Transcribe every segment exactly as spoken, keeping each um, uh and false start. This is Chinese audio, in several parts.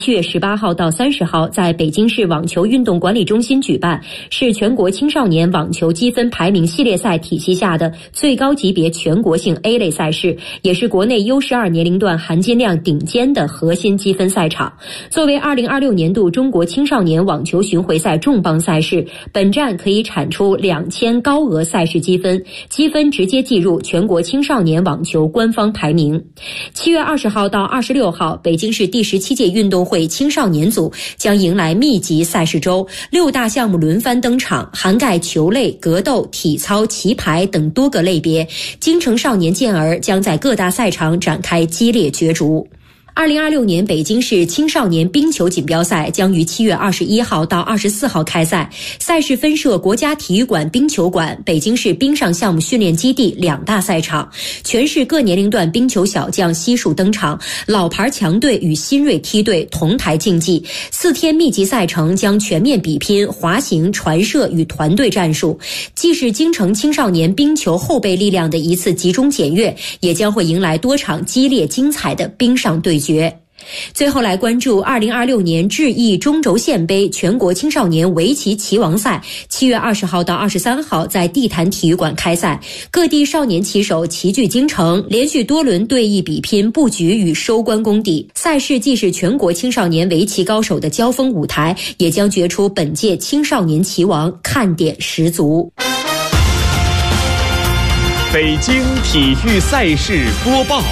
七月十八号到三十号在北京市网球运动管理中心举办，是全国青少年网球积分排名系列赛体系下的最高级别全国性 A 类赛事，也是国内 U 十二 年龄段含金量顶尖的核心积分赛场。作为二零二六年度中国青少年网球巡回赛重磅赛事，本站可以产出两千高额赛事积分，积分直接计入全国青少年网球官方排名。七月二十号到二十六号，北京市第十七届运动会青少年组将迎来密集赛事周，六大项目轮番登场，涵盖球类、格斗、体操、棋牌等多个类别。京城少年健儿将在各大赛场展开激烈角逐。二零二六年北京市青少年冰球锦标赛将于七月二十一号到二十四号开赛，赛事分设国家体育馆冰球馆、北京市冰上项目训练基地两大赛场，全市各年龄段冰球小将悉数登场，老牌强队与新锐梯队同台竞技。四天密集赛程将全面比拼滑行、传射与团队战术，既是京城青少年冰球后备力量的一次集中检阅，也将会迎来多场激烈精彩的冰上对决。最后来关注二零二六年智毅中轴线杯全国青少年围棋棋王赛，七月二十号到二十三号在地坛体育馆开赛，各地少年棋手齐聚京城，连续多轮对弈比拼布局与收官功底。赛事既是全国青少年围棋高手的交锋舞台，也将决出本届青少年棋王，看点十足。 北京体育赛事播报。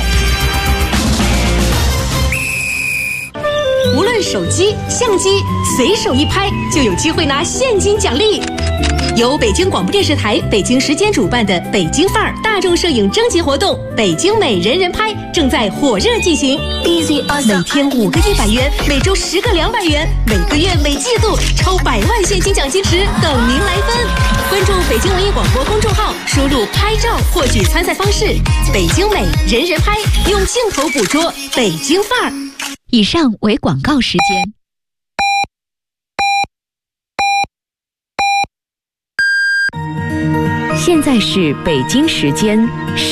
无论手机、相机，随手一拍就有机会拿现金奖励。由北京广播电视台北京时间主办的北京范儿大众摄影征集活动“北京美人人拍”正在火热进行。每天五个一百元，每周十个两百元，每个月每季度超百万现金奖金池等您来分。关注北京文艺广播公众号，输入“拍照”获取参赛方式。北京美人人拍，用镜头捕捉北京范儿。 以上为广告时间。现在是北京时间